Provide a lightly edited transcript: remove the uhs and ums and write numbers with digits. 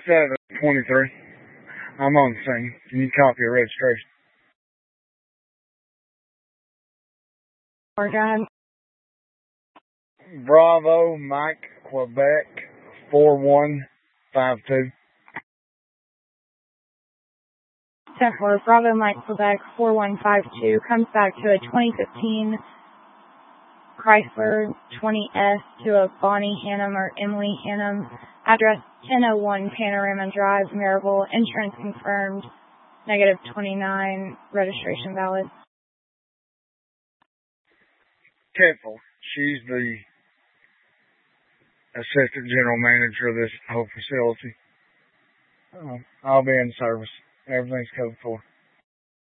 723. I'm on the scene. Can you copy a registration? Morgan. Bravo, Mike, Quebec, 4152. 10-4, Bravo, Mike, Quebec, 4152, comes back to a 2015 Chrysler 20S to a Bonnie Hannum or Emily Hannum, address 1001 Panorama Drive, Maryville, insurance confirmed, negative 29, registration valid. Careful. She's the assistant general manager of this whole facility. I'll be in service. Everything's code for.